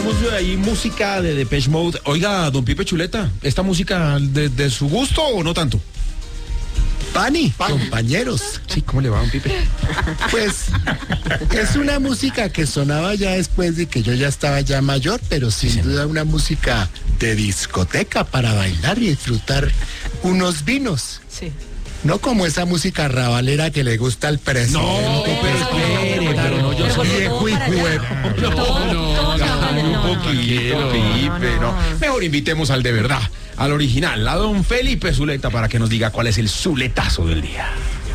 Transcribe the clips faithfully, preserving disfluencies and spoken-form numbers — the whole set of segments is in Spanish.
tenemos ahí música de Depeche Mode. Oiga, don Pipe Chuleta, ¿esta música de, de su gusto o no tanto? Pani, Pani, compañeros. Sí, ¿cómo le va, don Pipe? Pues es una música que sonaba ya después de que yo ya estaba ya mayor, pero sin sí, duda una música de discoteca para bailar y disfrutar unos vinos. Sí. No como esa música rabalera que le gusta al presidente. No, pero espere, pero no, yo soy viejo y cuero. No, no, no, un poquito, Pipe, no. Mejor invitemos al de verdad, al original, a don Felipe Zuleta, para que nos diga cuál es el zuletazo del día.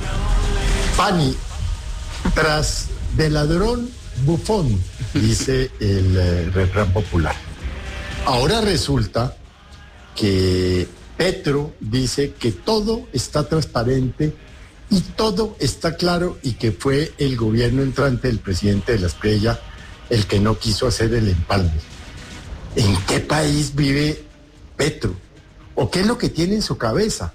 Pani, tras de ladrón, bufón, dice el eh, refrán popular. Ahora resulta que Petro dice que todo está transparente y todo está claro y que fue el gobierno entrante del presidente de la Espriella el que no quiso hacer el empalme. ¿En qué país vive Petro? ¿O qué es lo que tiene en su cabeza?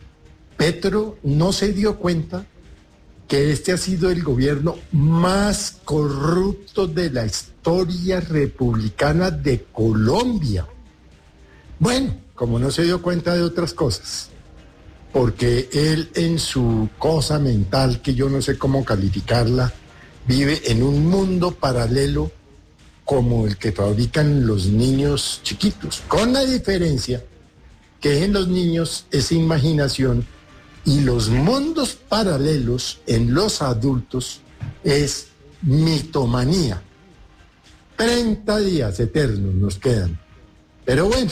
Petro no se dio cuenta que este ha sido el gobierno más corrupto de la historia republicana de Colombia. Bueno, como no se dio cuenta de otras cosas, porque él en su cosa mental, que yo no sé cómo calificarla, vive en un mundo paralelo como el que fabrican los niños chiquitos, con la diferencia que en los niños es imaginación y los mundos paralelos en los adultos es mitomanía. treinta días eternos nos quedan, pero bueno,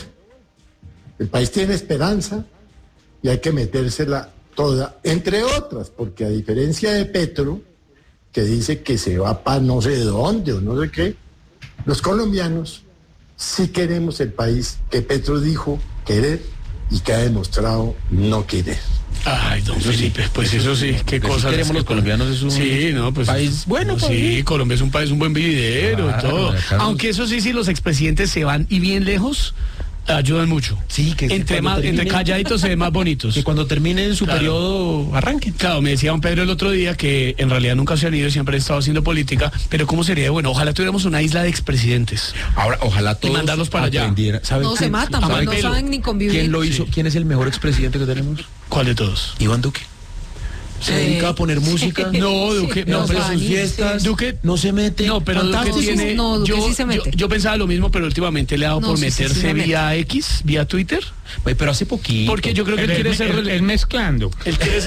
el país tiene esperanza y hay que metérsela toda, entre otras, porque a diferencia de Petro, que dice que se va para no sé dónde o no sé qué, los colombianos sí queremos el país que Petro dijo querer y que ha demostrado no querer. Ay, don eso Felipe, sí, pues eso sí, qué cosas. Queremos los colombianos, es un sí, no, pues, país bueno. No, sí, Colombia es un país, un buen vividero, claro, y todo. Claro. Aunque eso sí, si los expresidentes se van y bien lejos, ayudan mucho. Sí, que entre, más, termine, entre calladitos se ven más bonitos. Que cuando terminen su claro. periodo arranquen. Claro, me decía don Pedro el otro día que en realidad nunca se han ido, siempre han estado haciendo política, pero ¿cómo sería? Bueno, ojalá tuviéramos una isla de expresidentes. Ahora, ojalá todos y mandarlos para allá. No quién, se matan, ¿sabe no saben ni convivir. ¿Quién lo hizo? Sí. ¿Quién es el mejor expresidente que tenemos? ¿Cuál de todos? Iván Duque. Se dedica a poner música. No, Duque, no, no, pero sus fiestas. Duque no se mete. No, pero Duque tiene. No, Duque yo, sí se mete. Yo, yo pensaba lo mismo, pero últimamente le ha dado no, por sí, meterse sí, sí vía X, vía Twitter. Pero hace poquito. Porque yo creo que él, él quiere él, ser. Él, él mezclando. Él quiere.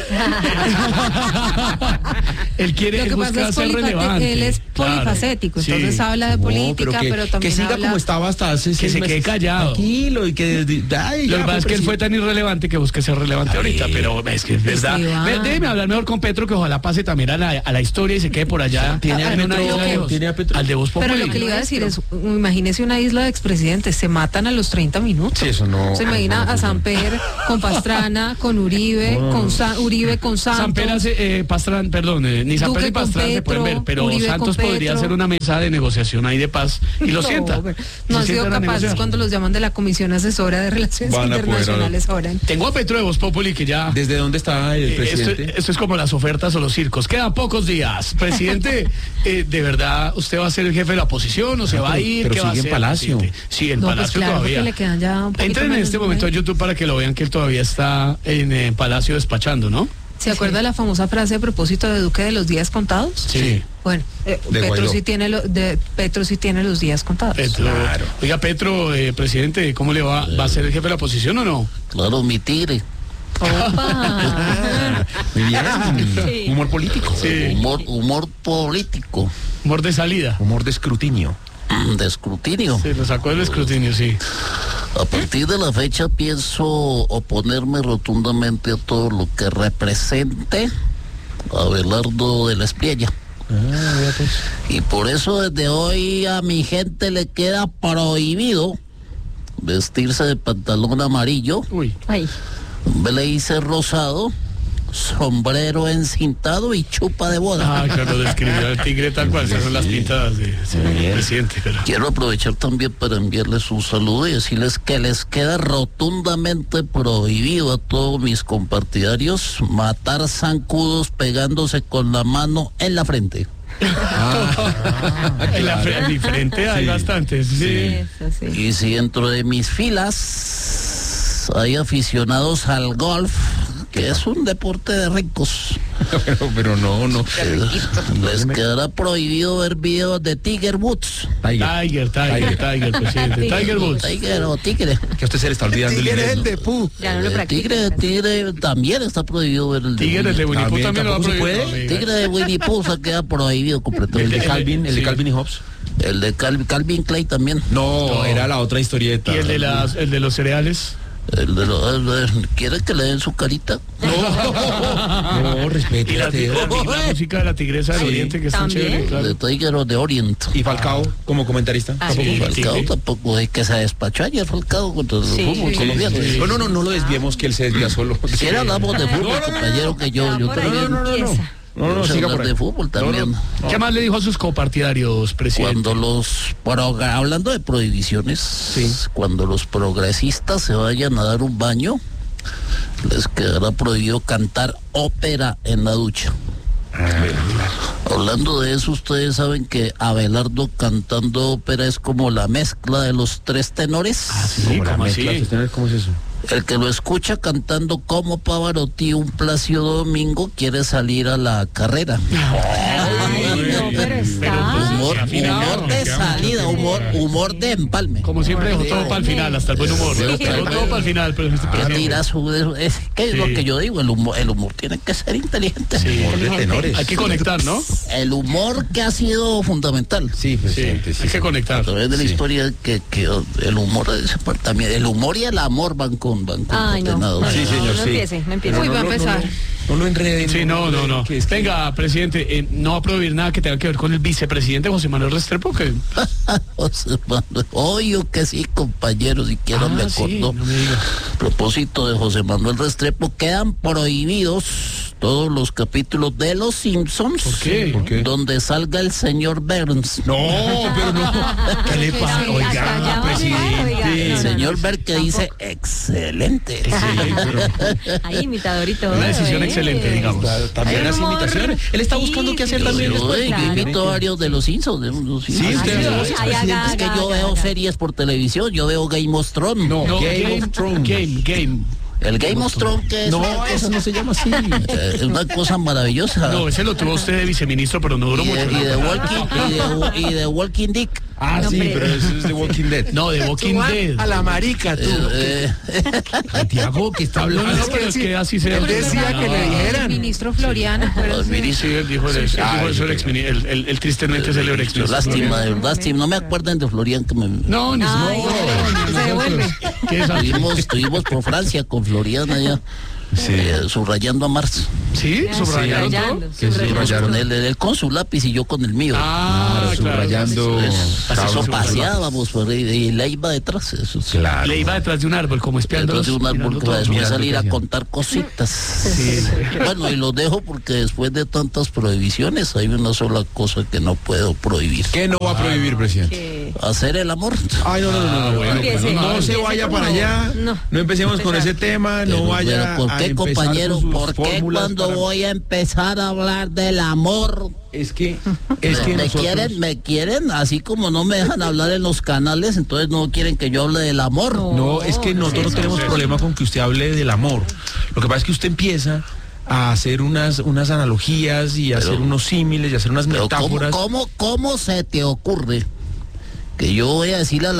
él quiere. Él busca ser relevante. Él es polifacético, claro. Entonces sí. habla de no, política, pero, que, pero también que siga habla... como estaba hasta hace que se quede callado. Tranquilo y que. Ay, lo que pasa es que él fue tan irrelevante que busca ser relevante ay, ahorita, pero es que es verdad. Déjeme hablar mejor con Petro, que ojalá pase también a la, a la historia y se quede por allá. Tiene a, a Petro, tiene a Petro. Al de Voz Populi. Pero lo que le iba a decir es, imagínese una isla de expresidentes, se matan a los treinta minutos. Sí, eso no. Se imagina a Samper con Pastrana, con Uribe, no. con Sa Uribe con Santos. Samper hace, eh, Pastrana, perdón, eh, ni Samper ni Pastrana Petro, se pueden ver, pero Uribe Santos podría hacer una mesa de negociación ahí de paz y lo no, sienta. No, no han sido capaces cuando los llaman de la Comisión Asesora de Relaciones Van Internacionales ahora. Tengo a Petro de Voz Populi que ya. ¿Desde dónde está el presidente? Esto, esto es como las ofertas o los circos. Quedan pocos días. Presidente, eh, ¿de verdad usted va a ser el jefe de la oposición o se no, va a ir? Pero ¿Qué sigue va a hacer, en Palacio. Presidente? Sí, en no, Palacio pues claro, todavía. Le quedan ya un Entren en este momento a YouTube para que lo vean que él todavía está en eh, Palacio despachando, ¿no? ¿Se acuerda sí. la famosa frase a propósito de Duque de los días contados? Sí. Bueno, eh, Petro sí tiene lo, de, Petro sí tiene los días contados. Petro, claro. Oiga, Petro, eh, presidente, ¿cómo le va? ¿Va a ser el jefe de la oposición o no? Claro, mi tigre. Opa. Muy bien. Sí. Humor político. Sí. Humor, humor político. Humor de salida. Humor de escrutinio. De escrutinio. Sí, lo sacó del escrutinio, sí. A partir de la fecha pienso oponerme rotundamente a todo lo que represente a Abelardo de la Espriella. Ah, pues. Y por eso desde hoy a mi gente le queda prohibido vestirse de pantalón amarillo. Uy. Ay. Blazer rosado, sombrero encintado y chupa de boda. Ah, claro, describió al tigre tal cual, esas son las pintadas de sí, presidente. Pero... Quiero aprovechar también para enviarles un saludo y decirles que les queda rotundamente prohibido a todos mis compartidarios matar zancudos pegándose con la mano en la frente. Ah, en la claro. diferente hay Sí. bastantes. Sí. Eso sí. Y si dentro de mis filas hay aficionados al golf, que es un deporte de ricos, pero, pero no, no. les quedará prohibido ver videos de Tiger Woods. Tiger, Tiger, Tiger, presidente. Tiger Woods. Tiger o tigre. Que a usted se le está olvidando el Tigre es inglés, el ¿no? de Pu. Ya no lo Eh, practico. tigre, tigre también está prohibido ver el de Tigre de Winnie Pooh También, también lo va a ¿tampoco se prohibir. puede? No, Tigre de Winnie Pooh se queda prohibido El completamente. de Calvin, el de Sí. Calvin y Hobbes. El de Cal- Calvin Klein también. No, No. era la otra historieta. Y el de, las, el de los cereales. El de los, el de- ¿quiere que le den su carita? No, respete Y la, usted. y la música de la tigresa del Sí. Oriente, que es tan También. chévere. De Claro. Tiger o de Orient. ¿Y Falcao como comentarista? Ah, ¿Tampoco? sí. Falcao Tigre. tampoco es que se despachó ayer Falcao contra el Sí, fútbol sí, colombiano. sí. No, no, no, no lo desviemos que él se desvía solo. Si era hablamos de fútbol, No, no, no, compañero, que yo, yo por ahí también. empieza. No, no, Vamos a siga hablar por ahí. de fútbol también. No, no. ¿Qué más le dijo a sus copartidarios, presidente? Cuando los, pro- hablando de prohibiciones, cuando los progresistas se vayan a dar un baño, les quedará prohibido cantar ópera en la ducha. Hablando de eso, ustedes saben que Abelardo cantando ópera es como la mezcla de los tres tenores. Sí, Como la ¿cómo mezcla, así? ¿usted ¿cómo es eso? El que lo escucha cantando como Pavarotti un Plácido Domingo quiere salir a la carrera. Ay, no, pero está. Humor, afinado. humor de salida, humor, humor de empalme. Como siempre dejó todo para el final, hasta el buen humor. Sí. Dejó todo para el final, pero este ¿Qué presidente. tira su- es, ¿qué es lo Sí. que yo digo? El humor, el humor tiene que ser inteligente. Humor de tenores. Hay que conectar, ¿no? El humor que ha sido fundamental. Sí, Sí, presidente, sí. hay que conectar. A través de la Sí. historia que, que el humor es- también el humor y el amor van con van Ay, no. concatenados. No, Sí, no, señor, no sí. empiece, no empiece. Pero Uy, va a no, no, empezar. No, no lo enreden. Sí, no, no, no. que es que- Venga, presidente, eh, no va a prohibir nada que tenga que ver con el vicepresidente José Manuel Restrepo, que... José Manuel, obvio que sí, compañeros, si quiero me Ah, sí, acordó. no me diga. A propósito de José Manuel Restrepo, quedan prohibidos todos los capítulos de Los Simpsons. ¿Por qué? ¿Por qué? Donde salga el señor Burns. No, pero no. ¿Qué le pasa? Sí, hasta allá Oiga, va a llegar, oiga. presidente. El No, no, señor no. Burns que dice excelente. Ahí, imitador y todo. Una decisión ¿eh? excelente, digamos. También Hay hace humor. imitaciones. Él está Sí, buscando qué hacer sí, también Yo, después. eh, yo claro. imito a varios de los Simpsons. De los Sí, Simpsons. usted Ay, hace ay, voces, ay, presidente. haga, Es que haga, yo veo haga. series por televisión, yo veo Game of Thrones. No, No, Game game, of Thrones. game, game. El Game of Thrones que es, No, una eso cosa, no se llama así. eh, es una cosa maravillosa. No, ese lo tuvo usted de viceministro, pero no duró y, mucho. de, y, de Walking, y, de, y de Walking Dick. Ah, No, sí, hombre. pero eso es de Walking Dead. No, de Walking Dead. A la marica, tú. Eh, Santiago, que está Ah, hablando. no, pero es que así se... Él decía que le El dijeran. ministro Floriano. acuérdese. mire, Sí, él dijo, él dijo Ah, eso, el, exmini- el, el, el tristemente célebre exministro. lástima, Floriano. de lástima. No me acuerden de Florian que me... No, ni Ay, no, no, se devuelve. ¿Qué es así? Estuvimos, estuvimos por Francia con Florian allá, eh, subrayando a Marx. ¿Sí? ¿Subrayaron todo? Subrayando, Que subrayando. Con él, él con su lápiz y yo con el mío. Ah, claro. Subrayando. Así Cabros, son, sí, paseábamos por ahí, y le iba detrás. Eso sí. Claro. Le iba detrás de un árbol, como espiando. Detrás de un árbol para después mirando salir qué a hacían. contar cositas. Bueno, y lo dejo porque después de tantas prohibiciones hay una sola cosa que no puedo prohibir. ¿Qué no va a prohibir, presidente? Que- Hacer el amor. Ay, no, no, no, no, no, bueno, Empiece, no, no empiece se vaya como- para allá. no. No empecemos con Empezar. ese tema. No Pero, vaya pero, ¿por a qué, empezar con compañero? sus ¿Por qué fórmulas cuando para- voy a empezar a hablar del amor? Es que, es que me, me nosotros- quieren, me quieren, así como no me dejan hablar en los canales, entonces no quieren que yo hable del amor. No. No, es que nosotros no eso, tenemos eso. problema con que usted hable del amor. Lo que pasa es que usted empieza a hacer unas, unas analogías y a Pero- hacer unos símiles y a hacer unas Pero ¿cómo, metáforas. cómo, ¿cómo se te ocurre que yo voy a decirle a la